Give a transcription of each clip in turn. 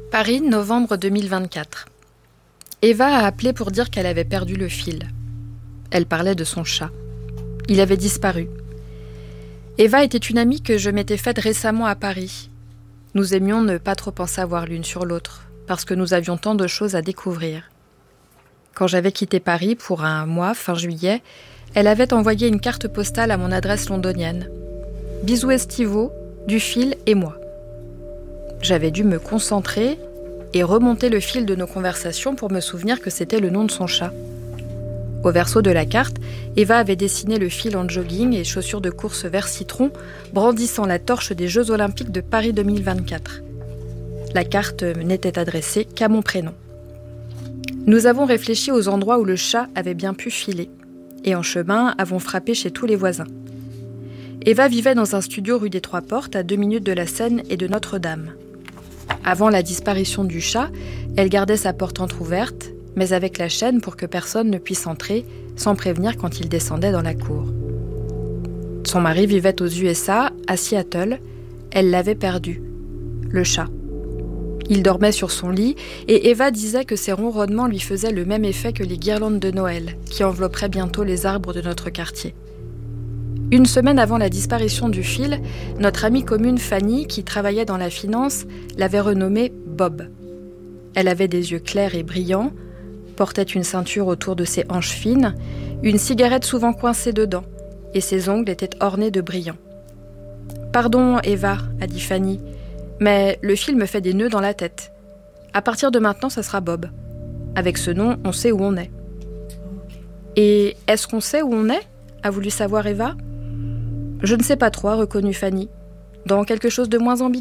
Paris, novembre 2024. Eva a appelé pour dire qu'elle avait perdu le fil. Elle parlait de son chat. Il avait disparu. Eva était une amie que je m'étais faite récemment à Paris. Nous aimions ne pas trop en savoir l'une sur l'autre, parce que nous avions tant de choses à découvrir. Quand j'avais quitté Paris pour un mois, fin juillet, elle avait envoyé une carte postale à mon adresse londonienne. Bisous estivaux, du fil et moi. J'avais dû me concentrer et remonter le fil de nos conversations pour me souvenir que c'était le nom de son chat. Au verso de la carte, Eva avait dessiné le fil en jogging et chaussures de course vert citron, brandissant la torche des Jeux Olympiques de Paris 2024. La carte n'était adressée qu'à mon prénom. Nous avons réfléchi aux endroits où le chat avait bien pu filer, et en chemin avons frappé chez tous les voisins. Eva vivait dans un studio rue des Trois Portes, à 2 minutes de la Seine et de Notre-Dame. Avant la disparition du chat, elle gardait sa porte entr'ouverte, mais avec la chaîne pour que personne ne puisse entrer sans prévenir quand il descendait dans la cour. Son mari vivait aux USA, à Seattle. Elle l'avait perdu. Le chat. Il dormait sur son lit et Eva disait que ses ronronnements lui faisaient le même effet que les guirlandes de Noël qui envelopperaient bientôt les arbres de notre quartier. Une semaine avant la disparition du fil, notre amie commune Fanny, qui travaillait dans la finance, l'avait renommé Bob. Elle avait des yeux clairs et brillants, portait une ceinture autour de ses hanches fines, une cigarette souvent coincée dedans, et ses ongles étaient ornés de brillants. « Pardon, Eva, a dit Fanny, mais le fil me fait des nœuds dans la tête. À partir de maintenant, ça sera Bob. Avec ce nom, on sait où on est. » « Et est-ce qu'on sait où on est ?» a voulu savoir Eva. « Je ne sais pas trop, a reconnu Fanny. Dans quelque chose de moins ambigu ? »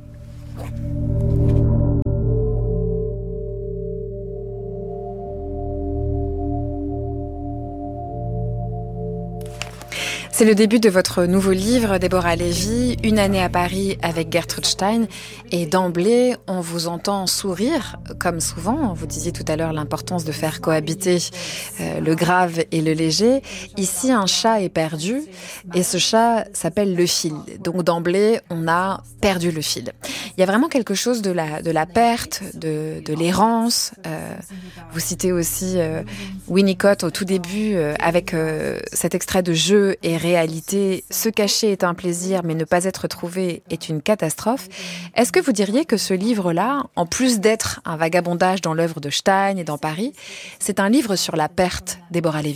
C'est le début de votre nouveau livre, Déborah Lévy, Une année à Paris avec Gertrude Stein. Et d'emblée, on vous entend sourire, comme souvent. Vous disiez tout à l'heure l'importance de faire cohabiter le grave et le léger. Ici, un chat est perdu et ce chat s'appelle le fil. Donc d'emblée, on a perdu le fil. Il y a vraiment quelque chose de la perte, de l'errance. Vous citez aussi Winnicott au tout début avec cet extrait de Jeu et réalité, se cacher est un plaisir, mais ne pas être trouvé est une catastrophe. Est-ce que vous diriez que ce livre-là, en plus d'être un vagabondage dans l'œuvre de Stein et dans Paris, c'est un livre sur la perte, Déborah Lévy ?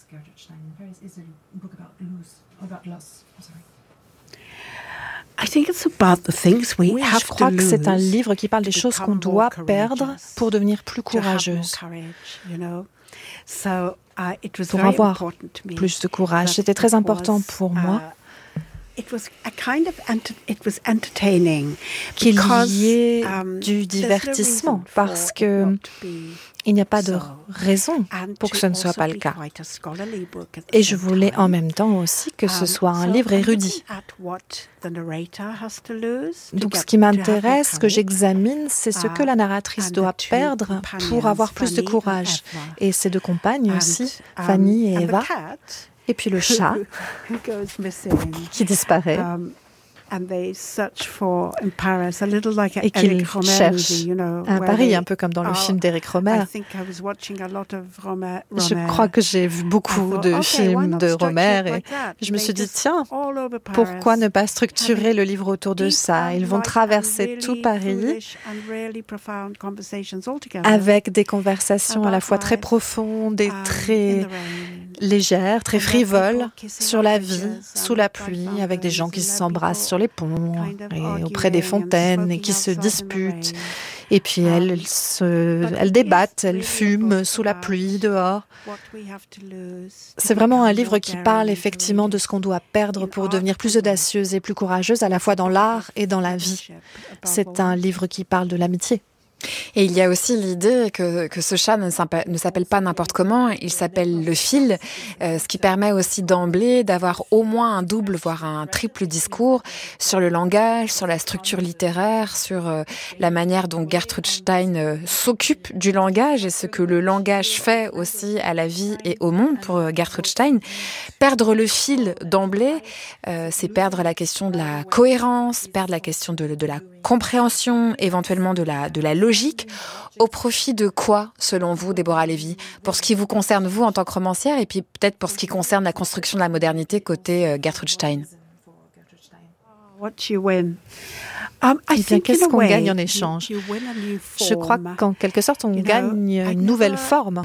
Oui, je crois que c'est un livre qui parle des choses qu'on doit perdre pour devenir plus courageuse. Pour avoir plus de courage. C'était très important pour moi qu'il y ait du divertissement parce que il n'y a pas de raison pour que ce ne soit pas le cas. Et je voulais en même temps aussi que ce soit un livre érudit. Donc ce qui m'intéresse, ce que j'examine, c'est ce que la narratrice doit perdre pour avoir plus de courage. Et ses deux compagnes aussi, Fanny et Eva. Et puis le chat qui disparaît. Et qu'ils cherchent à Paris, un peu comme dans le film d'Éric Rohmer. Je crois que j'ai vu beaucoup de films de Rohmer et je me suis dit, tiens, pourquoi ne pas structurer le livre autour de ça ? Ils vont traverser tout Paris avec des conversations à la fois très profondes et très légères, très frivoles, sur la vie, sous la pluie, avec des gens qui s'embrassent sur les ponts et auprès des fontaines et qui se disputent. Et puis elles débattent, elles fument sous la pluie, dehors. C'est vraiment un livre qui parle effectivement de ce qu'on doit perdre pour devenir plus audacieuse et plus courageuse, à la fois dans l'art et dans la vie. C'est un livre qui parle de l'amitié. Et il y a aussi l'idée que ce chat ne s'appelle pas n'importe comment, il s'appelle le fil, ce qui permet aussi d'emblée d'avoir au moins un double, voire un triple discours sur le langage, sur la structure littéraire, sur la manière dont Gertrude Stein s'occupe du langage et ce que le langage fait aussi à la vie et au monde pour Gertrude Stein. Perdre le fil d'emblée, c'est perdre la question de la cohérence, perdre la question de la compréhension éventuellement de la logique, au profit de quoi, selon vous, Deborah Levy, pour ce qui vous concerne, vous, en tant que romancière, et puis peut-être pour ce qui concerne la construction de la modernité côté Gertrude Stein? Eh bien, qu'est-ce qu'on gagne en échange? Je crois qu'en quelque sorte, on gagne une nouvelle forme.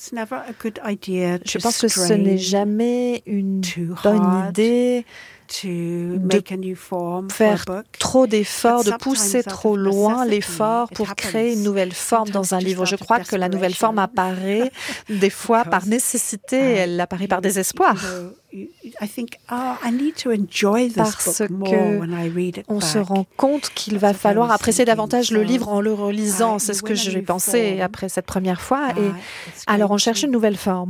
Je pense que ce n'est jamais une bonne idée de faire trop d'efforts, de pousser trop loin l'effort pour créer une nouvelle forme dans un livre. Je crois que la nouvelle forme apparaît des fois par nécessité, elle apparaît par désespoir. Parce qu'on se rend compte qu'il va falloir apprécier davantage le livre en le relisant. C'est ce que j'ai pensé après cette première fois. Et alors on cherche une nouvelle forme.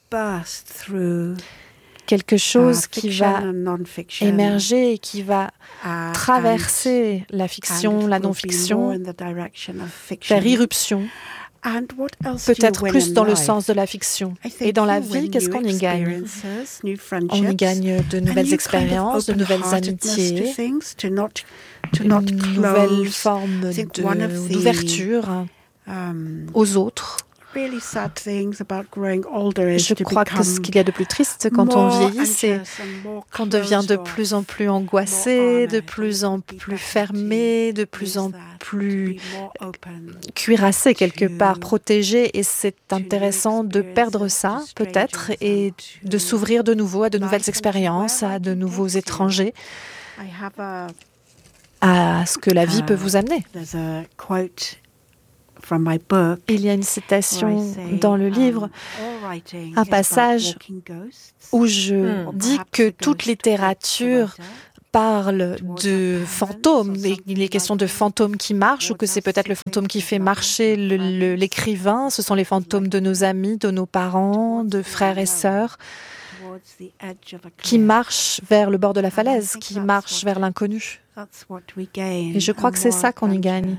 Quelque chose qui va émerger et qui va traverser la fiction, la non-fiction, faire irruption, peut-être plus dans le sens de la fiction. Et dans la vie, qu'est-ce qu'on y gagne? On y gagne de nouvelles expériences, de nouvelles amitiés, une nouvelle forme d'ouverture aux autres. Je crois que ce qu'il y a de plus triste quand on vieillit, c'est qu'on devient de plus en plus angoissé, de plus en plus fermé, de plus en plus cuirassé quelque part, protégé. Et c'est intéressant de perdre ça, peut-être, et de s'ouvrir de nouveau à de nouvelles expériences, à de nouveaux étrangers, à ce que la vie peut vous amener. Il y a une citation dans le livre, un passage où je dis que toute littérature parle de fantômes. Il est question de fantômes qui marchent ou que c'est peut-être le fantôme qui fait marcher l'écrivain. Ce sont les fantômes de nos amis, de nos parents, de frères et sœurs qui marchent vers le bord de la falaise, qui marchent vers l'inconnu. Et je crois que c'est ça qu'on y gagne.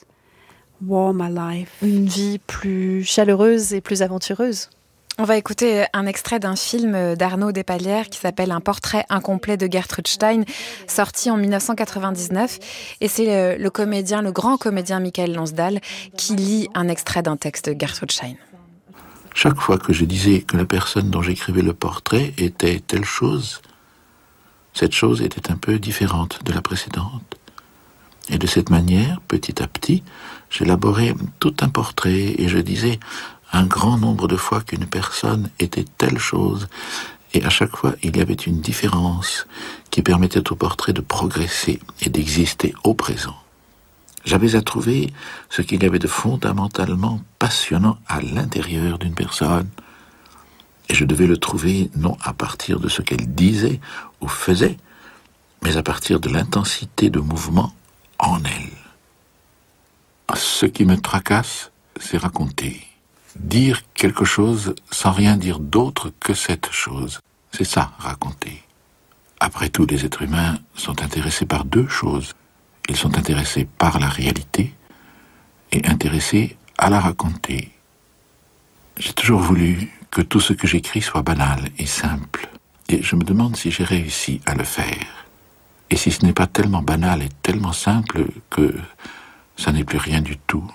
Une vie plus chaleureuse et plus aventureuse. On va écouter un extrait d'un film d'Arnaud Despalières qui s'appelle Un portrait incomplet de Gertrude Stein, sorti en 1999. Et c'est le grand comédien Michael Lonsdal qui lit un extrait d'un texte de Gertrude Stein. Chaque fois que je disais que la personne dont j'écrivais le portrait était telle chose, cette chose était un peu différente de la précédente. Et de cette manière, petit à petit, j'élaborais tout un portrait et je disais un grand nombre de fois qu'une personne était telle chose. Et à chaque fois, il y avait une différence qui permettait au portrait de progresser et d'exister au présent. J'avais à trouver ce qu'il y avait de fondamentalement passionnant à l'intérieur d'une personne. Et je devais le trouver non à partir de ce qu'elle disait ou faisait, mais à partir de l'intensité de mouvement en elle. Ce qui me tracasse, c'est raconter. Dire quelque chose sans rien dire d'autre que cette chose. C'est ça, raconter. Après tout, les êtres humains sont intéressés par deux choses. Ils sont intéressés par la réalité et intéressés à la raconter. J'ai toujours voulu que tout ce que j'écris soit banal et simple. Et je me demande si j'ai réussi à le faire. Et si ce n'est pas tellement banal et tellement simple que ça n'est plus rien du tout.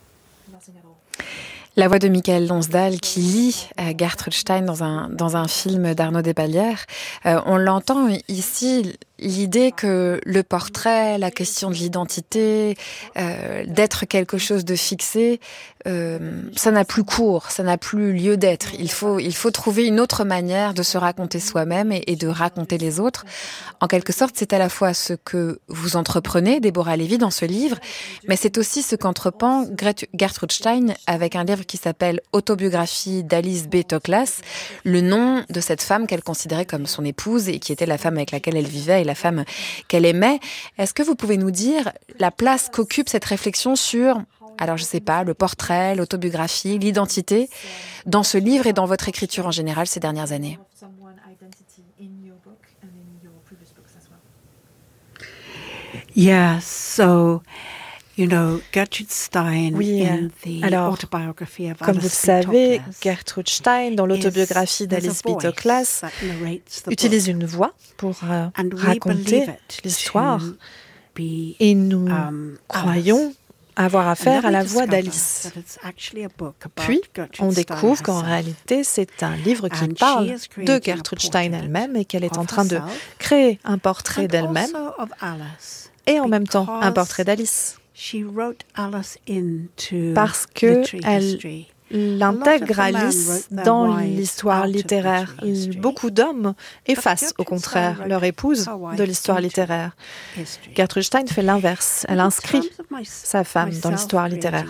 La voix de Michael Lonsdal qui lit Gertrude Stein dans un film d'Arnaud Despalières. On l'entend ici, l'idée que le portrait, la question de l'identité, d'être quelque chose de fixé, ça n'a plus cours, ça n'a plus lieu d'être. Il faut trouver une autre manière de se raconter soi-même et de raconter les autres. En quelque sorte, c'est à la fois ce que vous entreprenez, Deborah Levy, dans ce livre, mais c'est aussi ce qu'entreprend Gertrude Stein avec un livre qui s'appelle Autobiographie d'Alice B. Toklas, le nom de cette femme qu'elle considérait comme son épouse et qui était la femme avec laquelle elle vivait et la femme qu'elle aimait. Est-ce que vous pouvez nous dire la place qu'occupe cette réflexion sur, alors je sais pas, le portrait, l'autobiographie, l'identité, dans ce livre et dans votre écriture en général ces dernières années? Yeah, so, Gertrude Stein, oui, alors, comme vous le savez, Gertrude Stein, dans l'autobiographie d'Alice B. Toklas, utilise une voix pour raconter l'histoire. Et nous croyons avoir affaire à la voix d'Alice. Puis, on découvre qu'en réalité, c'est un livre qui parle de Gertrude Stein elle-même et qu'elle est en train de créer un portrait d'elle-même et en même temps un portrait d'Alice. Parce qu'elle l'intègre Alice dans l'histoire littéraire. Beaucoup d'hommes effacent au contraire leur épouse de l'histoire littéraire. Gertrude Stein fait l'inverse. Elle inscrit sa femme dans l'histoire littéraire.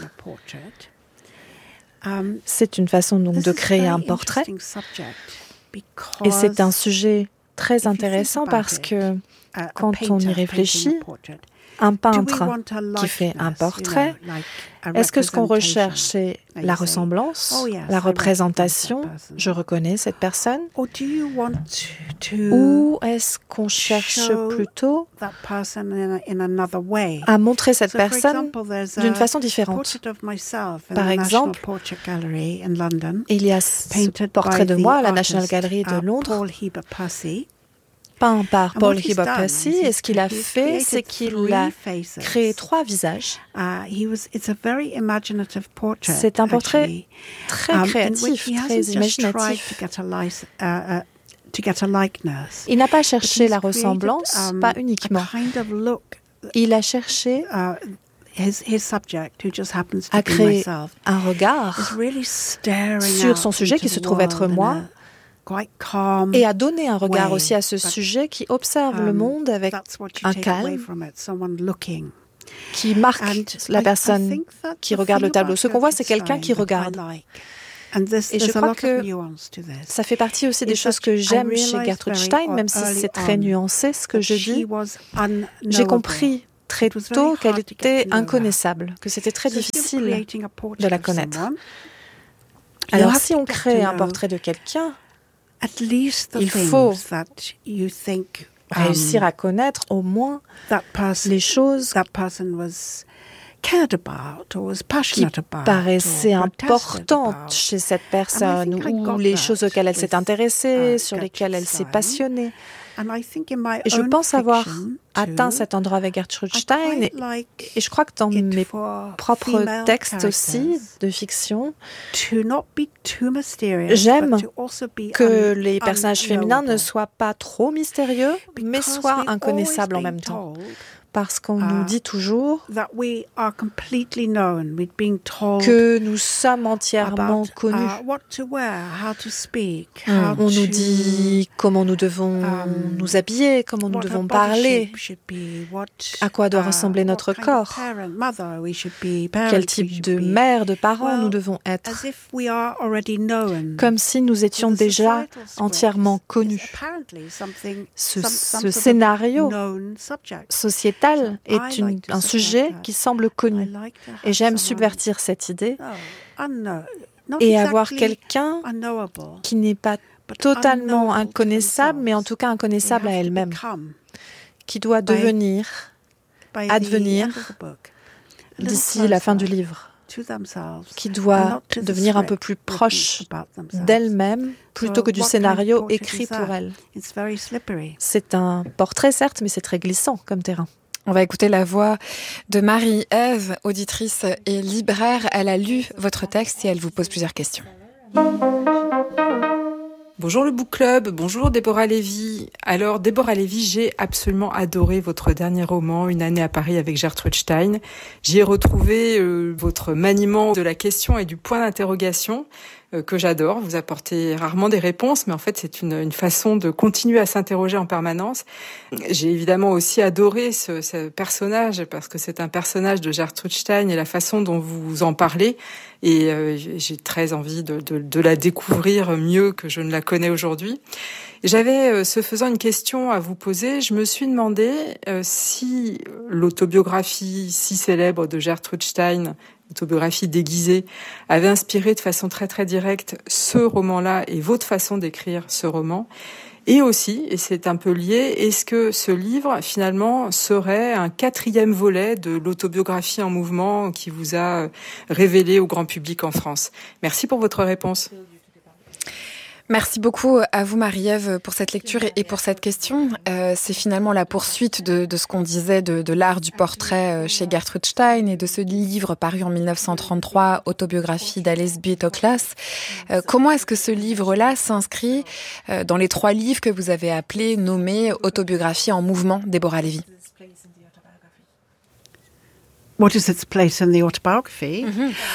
C'est une façon donc de créer un portrait. Et c'est un sujet très intéressant parce que quand on y réfléchit, un peintre qui fait un portrait, est-ce que ce qu'on recherche, c'est la ressemblance, la représentation, je reconnais cette personne, ou est-ce qu'on cherche plutôt à montrer cette personne d'une façon différente? Par exemple, il y a ce portrait de moi à la National Gallery de Londres, peint par Paul Heber Percy, et ce qu'il a fait, c'est qu'il a créé 3 visages. C'est un portrait très créatif, très imaginatif. Il n'a pas cherché la ressemblance, pas uniquement. Il a cherché à créer un regard sur son sujet qui se trouve être moi, et à donner un regard aussi à ce sujet qui observe le monde avec un calme qui marque la personne qui regarde le tableau. Ce qu'on voit, c'est quelqu'un qui regarde. Et je crois que ça fait partie aussi des choses que j'aime chez Gertrude Stein, même si c'est très nuancé ce que je dis. J'ai compris très tôt qu'elle était inconnaissable, que c'était très difficile de la connaître. Alors si on crée un portrait de quelqu'un, il faut réussir à connaître au moins les choses qui paraissaient importantes chez cette personne ou les choses auxquelles elle s'est intéressée, sur lesquelles elle s'est passionnée. Et je pense avoir atteint cet endroit avec Gertrude Stein et je crois que dans mes propres textes aussi de fiction, j'aime que les personnages féminins ne soient pas trop mystérieux, mais soient inconnaissables en même temps. Parce qu'on nous dit toujours que nous sommes entièrement connus. On nous dit comment nous devons nous habiller, comment nous devons parler, à quoi doit ressembler notre corps, quel type de mère, de parents nous devons être, comme si nous étions déjà entièrement connus. Ce scénario sociétal est un sujet qui semble connu. Et j'aime subvertir cette idée et avoir quelqu'un qui n'est pas totalement inconnaissable, mais en tout cas inconnaissable à elle-même, qui doit advenir d'ici la fin du livre, qui doit devenir un peu plus proche d'elle-même plutôt que du scénario écrit pour elle. C'est un portrait, certes, mais c'est très glissant comme terrain. On va écouter la voix de Marie-Ève, auditrice et libraire. Elle a lu votre texte et elle vous pose plusieurs questions. Bonjour le Book Club, bonjour Déborah Lévy. Alors Déborah Lévy, j'ai absolument adoré votre dernier roman, Une année à Paris avec Gertrude Stein. J'y ai retrouvé votre maniement de la question et du point d'interrogation que j'adore. Vous apportez rarement des réponses, mais en fait c'est une façon de continuer à s'interroger en permanence. J'ai évidemment aussi adoré ce personnage parce que c'est un personnage de Gertrude Stein et la façon dont vous en parlez. Et j'ai très envie de la découvrir mieux que je ne la connais aujourd'hui. J'avais, ce faisant, une question à vous poser. Je me suis demandé si l'autobiographie si célèbre de Gertrude Stein, autobiographie déguisée, avait inspiré de façon très très directe ce roman-là et votre façon d'écrire ce roman. Et aussi, et c'est un peu lié, est-ce que ce livre, finalement, serait un 4e volet de l'autobiographie en mouvement qui vous a révélé au grand public en France? Merci pour votre réponse. Merci beaucoup à vous, Marie-Ève, pour cette lecture et pour cette question. C'est finalement la poursuite de ce qu'on disait de l'art du portrait chez Gertrude Stein et de ce livre paru en 1933, Autobiographie d'Alice B. Toklas. Comment est-ce que ce livre-là s'inscrit dans les 3 livres que vous avez nommés Autobiographie en mouvement, Déborah Lévy? What is its place in the autobiography?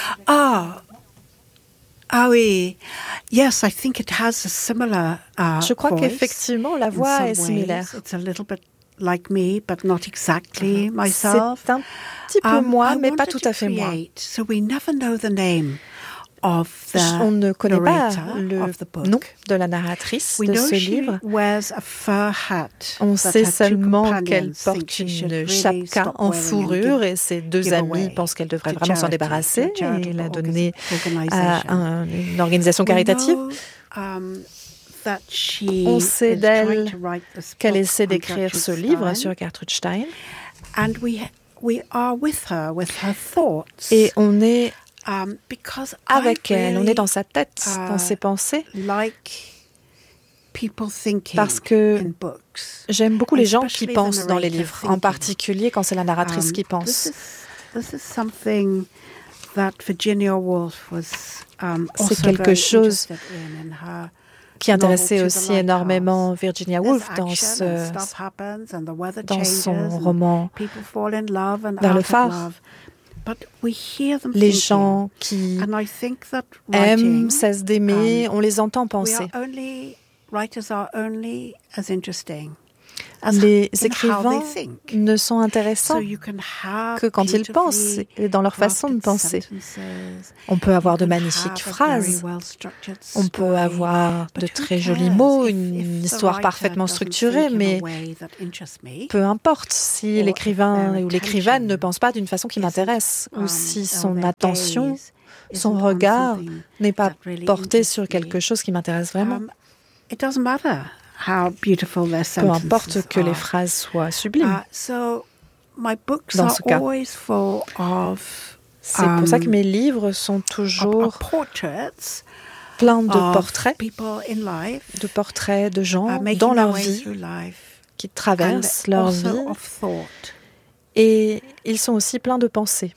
Ah oui, yes, I think it has a similar Je crois voice qu'effectivement, la voix est similaire. It's a little bit like me, but not exactly myself. C'est un petit peu moi, mais pas tout à fait moi. So we never know the name of the On ne connaît pas le of the book. nom de la narratrice We de know ce she livre. wears a fur hat. On that sait her two seulement companions qu'elle think porte she should une really chapka stop en wearing and fourrure et ses 2 give amis away pensent qu'elle devrait to vraiment s'en charity, débarrasser to a et la charitable donner organisation. à une organisation caritative. We know, that she On sait is d'elle trying to write this qu'elle book essaie on d'écrire Gertrude ce livre Stein, sur Gertrude Stein. and we are with her thoughts. Et on est Because avec I elle, on really est dans sa tête, dans ses pensées. like people thinking Parce que in books. j'aime beaucoup les gens qui Especially the pensent dans les narrator livres, en thinking. particulier quand c'est la narratrice qui pense. This is something that Virginia Woolf was C'est also quelque very chose interested in her qui intéressait novel To the aussi Lighthouse. énormément Virginia Woolf There's dans, action and stuff happens and the weather dans son changes and roman people fall in love and Vers le out of phare. love. But we hear them Les thinking. gens qui And I think that aiment, writing, cessent d'aimer, on les entend penser. writers are only as interesting Les in how écrivains they think. ne sont intéressants So you can have que quand ils pensent beautifully et dans leur façon de crafted penser. sentences. On peut avoir de You can magnifiques have a phrases, very well-structured on peut story. avoir de But who très jolis cares mots, if une the histoire writer parfaitement doesn't structurée, think in a mais way that interests me, peu importe si Or l'écrivain if ou their l'écrivaine ne attention pense pas d'une façon qui m'intéresse, ou si or son their attention, gaze son isn't on regard something n'est pas that really porté interests sur me. quelque chose qui m'intéresse vraiment. It doesn't matter how beautiful their Peu sentences importe que les are. phrases soient sublimes. So my books Dans are ce cas. always full of C'est pour ça que mes livres sont of toujours portraits pleins de of portraits, people in life, de portraits de gens making dans their leur way vie, through life, qui and traversent leur also vie, of thought. et ils sont aussi pleins de pensées.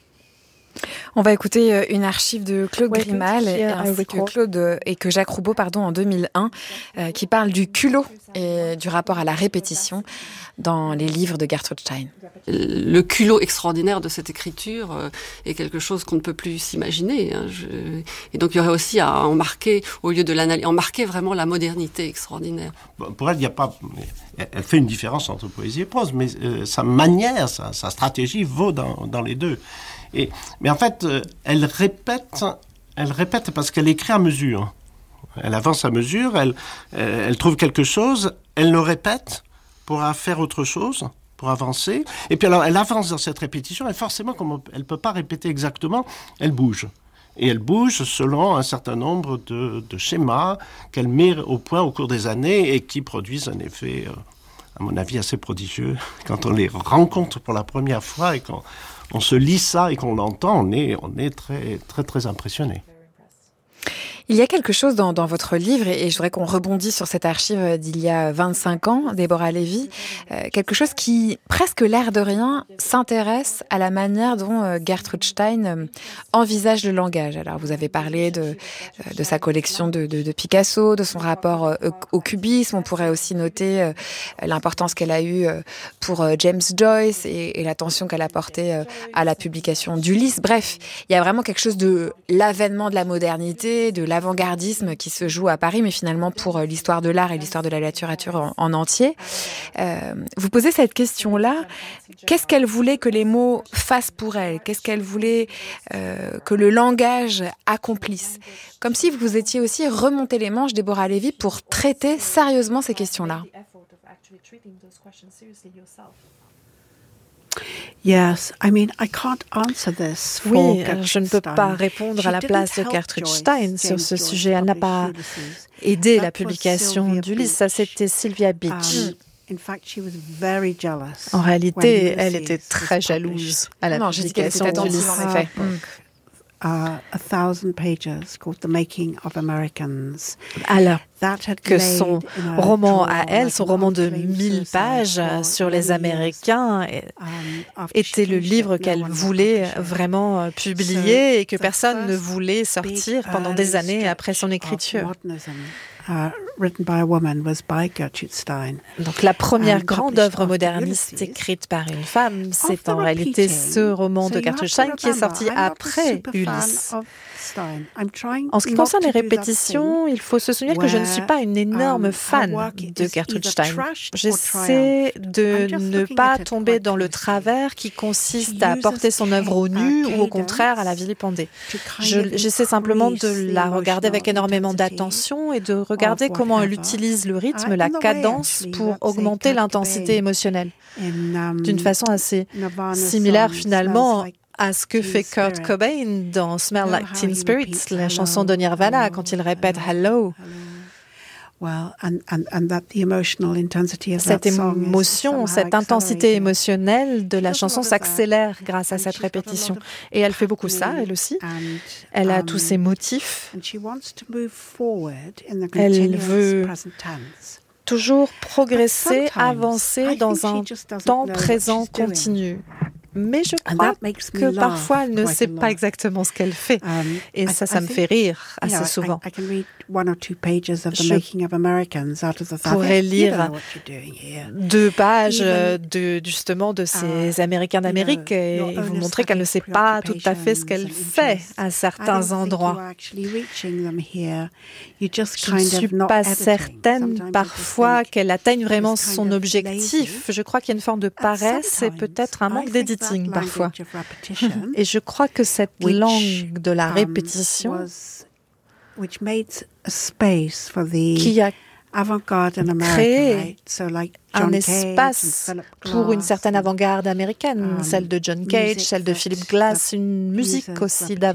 On va écouter une archive de Claude Ouais, Grimal qui a un ainsi que record. que Jacques Roubaud en 2001 qui parle du culot et du rapport à la répétition dans les livres de Gertrude Stein. Le culot extraordinaire de cette écriture est quelque chose qu'on ne peut plus s'imaginer. Et donc il y aurait aussi à en marquer, au lieu de l'analyse, en marquer vraiment la modernité extraordinaire. Pour elle, il n'y a pas... Elle fait une différence entre poésie et prose, mais sa manière, sa stratégie vaut dans les deux. Mais en fait, elle répète parce qu'elle écrit à mesure. Elle avance à mesure, elle trouve quelque chose, elle le répète pour faire autre chose, pour avancer. Et puis alors, elle avance dans cette répétition, et forcément, comme elle ne peut pas répéter exactement, elle bouge. Et elle bouge selon un certain nombre de schémas qu'elle met au point au cours des années et qui produisent un effet, à mon avis, assez prodigieux. Quand on les rencontre pour la première fois et quand on se lit ça et qu'on l'entend, on est très, très, très impressionné. Il y a quelque chose dans votre livre, et je voudrais qu'on rebondisse sur cette archive d'il y a 25 ans, Déborah Lévy, quelque chose qui, presque l'air de rien, s'intéresse à la manière dont Gertrude Stein envisage le langage. Alors, vous avez parlé de sa collection de Picasso, de son rapport au cubisme. On pourrait aussi noter l'importance qu'elle a eue pour James Joyce et l'attention qu'elle a portée à la publication d'Ulysse. Bref, il y a vraiment quelque chose de l'avènement de la modernité, de l'avant-gardisme qui se joue à Paris, mais finalement pour l'histoire de l'art et l'histoire de la littérature en entier. Vous posez cette question-là. Qu'est-ce qu'elle voulait que les mots fassent pour elle? Qu'est-ce qu'elle voulait que le langage accomplisse? Comme si vous étiez aussi remonté les manches, Déborah Lévy, pour traiter sérieusement ces questions-là. Yes, I mean, I can't answer this for Oui, Gertrude je ne peux Stein. pas répondre à la She place de didn't help Gertrude Joyce, Stein sur James ce Joyce sujet. Elle n'a pas publish Ulysses. aidé That la was publication Sylvia d'Ulysse. Ça, Beach. c'était Sylvia Beach. In fact, she was very jealous En réalité, when elle Ulysses était was très published. jalouse à la Non, j'ai dit qu'elle était publication attentive, d'Ulysse. en effet. 1,000 pages called The Making of Americans. Alors que son roman à elle, son roman de 1000 pages sur les Américains, était le livre qu'elle voulait vraiment publier et que personne ne voulait sortir pendant des années après son écriture. Donc la première grande œuvre moderniste écrite par une femme, c'est en réalité ce roman de Gertrude Stein qui est sorti après Ulysse. En ce qui concerne les répétitions, il faut se souvenir que je ne suis pas une énorme fan de Gertrude Stein. J'essaie de ne pas tomber dans le travers qui consiste à porter son œuvre au nu ou au contraire à la vilipender. J'essaie simplement de la regarder avec énormément d'attention et de regarder comment elle utilise le rythme, la cadence pour augmenter l'intensité émotionnelle. D'une façon assez similaire finalement à ce que fait Kurt Cobain dans Smell Like Teen Spirit, la chanson de Nirvana, quand il répète « Hello ». Cette émotion, cette intensité émotionnelle de la chanson s'accélère grâce à cette répétition. Et elle fait beaucoup ça, elle aussi. Elle a tous ces motifs. Elle veut toujours progresser, avancer dans un temps présent continu. Mais je crois que parfois, elle ne sait pas exactement ce qu'elle fait. Et ça me fait rire assez souvent. Je pourrais lire 2 pages justement de ces Américains d'Amérique et vous montrer qu'elle ne sait pas tout à fait ce qu'elle fait à certains endroits. Je ne suis pas certaine parfois qu'elle atteigne vraiment son objectif. Je crois qu'il y a une forme de paresse et peut-être un manque d'éditing parfois. Et je crois que cette langue de la répétition qui a créé un espace pour une certaine avant-garde américaine, celle de John Cage, celle de Philip Glass, une musique aussi